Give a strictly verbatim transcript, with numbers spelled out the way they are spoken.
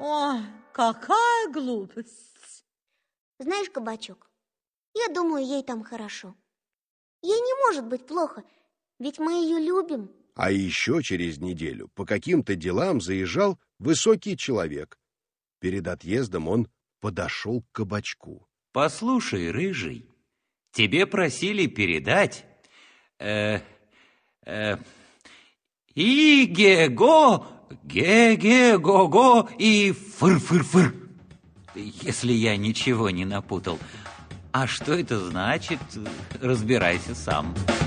Ой, какая глупость. Знаешь, Кабачок, я думаю, ей там хорошо. Ей не может быть плохо, ведь мы ее любим. А еще через неделю по каким-то делам заезжал высокий человек. Перед отъездом он подошел к Кабачку. Послушай, Рыжий, тебе просили передать э, э, и-ге-го, ге-ге-го-го и фыр-фыр-фыр, если я ничего не напутал. А что это значит, разбирайся сам.